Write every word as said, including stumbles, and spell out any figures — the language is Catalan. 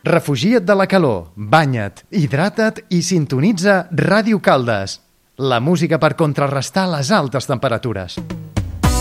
Refugia't de la calor, banya't, hidrata't i sintonitza Ràdio Caldes, la música per contrarrestar les altes temperatures.